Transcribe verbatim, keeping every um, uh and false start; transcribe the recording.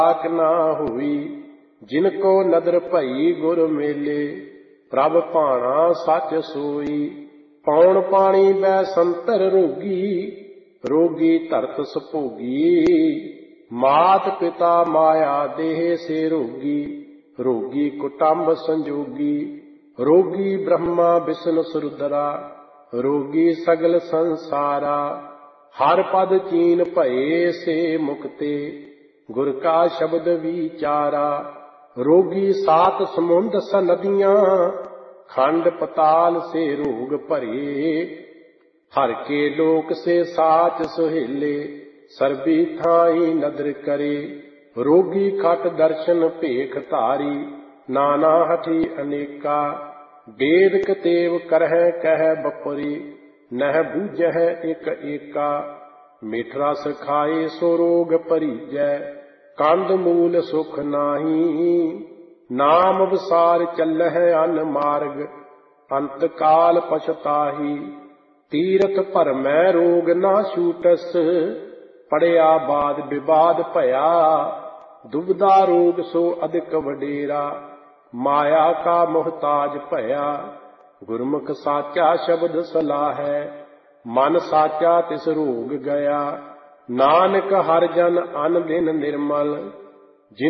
ताक ना हुई। जिनको नदर भई गुर मेले, प्रभ भाणा सच सोई। पौन पानी बै संतर रोगी, रोगी धरत सभोगी। मात पिता माया देह से रोगी, रोगी कुटुंब संजोगी। रोगी ब्रह्मा विष्णु सुरदरा, रोगी सगल संसारा। हर पद चीन भये से मुक्ते, गुर का शब्द विचारा। रोगी सात समुंद स नदियां, खंड पताल से रोग भरे। हर के लोक से साच सुहेले, सरबी थाई नदर करे। रोगी खट दर्शन भेख धारी, नाना हठी अनेका। वेद कतेव करह कह बपुरी, नह बूझह एक एका। मिठ रस खाए सो रोग परीजै, कंद मूल सुख नाही। नाम विसार चलह अन मार्ग, अंत काल पछताही। तीरथ भरमै रोग ना छूटस, पड़िया बाद विवाद भया। दुबदा रोग सो अधिक वडेरा, माया का मोहताज भया। गुरमुख साचा शब्द सलाहै, मन साचा तिस रोग गया। नानक हर जन अन दिन निर्मल,